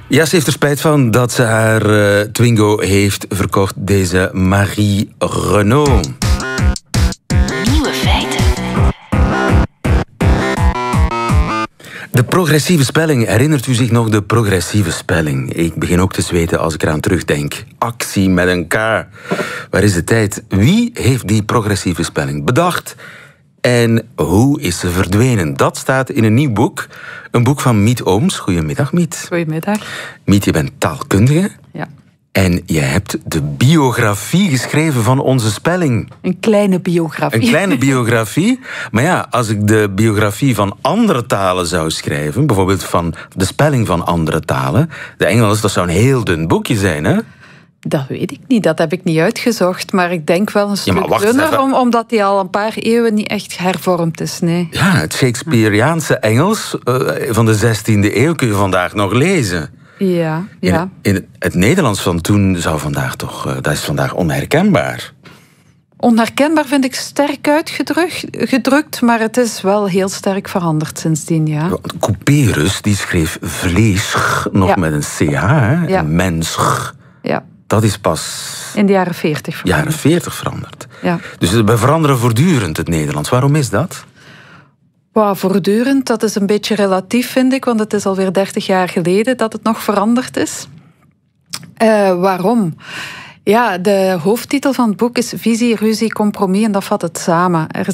Ja, ze heeft er spijt van dat ze haar Twingo heeft verkocht, deze Marie Renaud. Nieuwe feiten. De progressieve spelling. Herinnert u zich nog de progressieve spelling? Ik begin ook te zweten als ik eraan terugdenk. Actie met een K. Waar is de tijd? Wie heeft die progressieve spelling bedacht? En hoe is ze verdwenen? Dat staat in een nieuw boek. Een boek van Miet Ooms. Goedemiddag, Miet. Goedemiddag. Miet, je bent taalkundige. Ja. En je hebt de biografie geschreven van onze spelling. Een kleine biografie. Een kleine biografie. Maar ja, als ik de biografie van andere talen zou schrijven, bijvoorbeeld van de spelling van andere talen, de Engels, dat zou een heel dun boekje zijn, hè? Dat weet ik niet, dat heb ik niet uitgezocht. Maar ik denk wel een stuk wacht dunner, even. omdat die al een paar eeuwen niet echt hervormd is. Nee. Ja, het Shakespeareaanse Engels van de 16e eeuw kun je vandaag nog lezen. Ja, ja. In het Nederlands van toen zou vandaag toch, dat is vandaag onherkenbaar. Onherkenbaar vind ik sterk uitgedrukt, maar het is wel heel sterk veranderd sindsdien, ja. Couperus, die schreef vlees nog met een ch, hè? Ja. Mens. Ja. Dat is pas in de jaren 40 veranderd. Jaren 40 veranderd. Ja. Dus we veranderen voortdurend het Nederlands. Waarom is dat? Voortdurend, dat is een beetje relatief, vind ik, want het is alweer 30 jaar geleden dat het nog veranderd is. Waarom? Ja, de hoofdtitel van het boek is Visie, Ruzie, Compromis en dat vat het samen. Er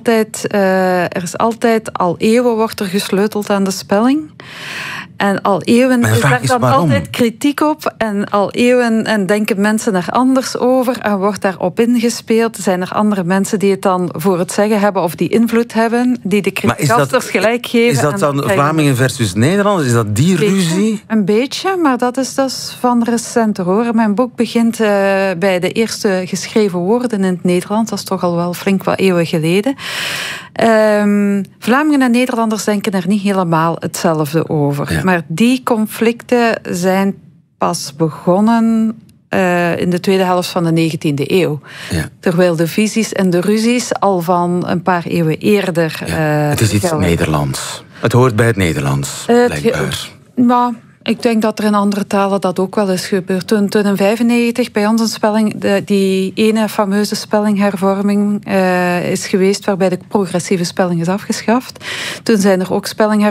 is altijd, al eeuwen wordt er gesleuteld aan de spelling. En al eeuwen is daar dan altijd kritiek op. En al eeuwen en denken mensen er anders over. En wordt daarop ingespeeld. Zijn er andere mensen die het dan voor het zeggen hebben of die invloed hebben, die de kritiekasters gelijk geven. Is dat dan Vlamingen versus Nederlanders? Is dat die ruzie? Een beetje, maar dat is van recenter hoor. Mijn boek begint bij de eerste geschreven woorden in het Nederlands. Dat is toch al wel flink wat eeuwen geleden. Vlamingen en Nederlanders denken er niet helemaal hetzelfde over. Ja. Maar die conflicten zijn pas begonnen in de tweede helft van de 19e eeuw. Ja. Terwijl de visies en de ruzies al van een paar eeuwen eerder... het is iets Nederlands. Het hoort bij het Nederlands, blijkbaar. Maar ik denk dat er in andere talen dat ook wel is gebeurd. Toen in 1995 bij ons een spelling, die ene fameuze spellinghervorming is geweest, waarbij de progressieve spelling is afgeschaft. Toen zijn er ook spellinghervormingen